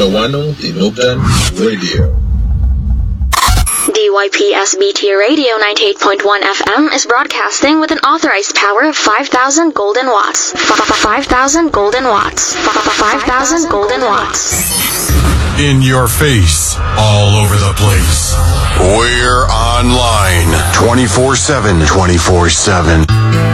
Wano Tinugdan Radio. DYPSBT Radio 98.1 FM is broadcasting with an authorized power of 5,000 golden watts. 5,000 golden watts. 5,000 golden watts. In your face, all over the place. We're online 24/7.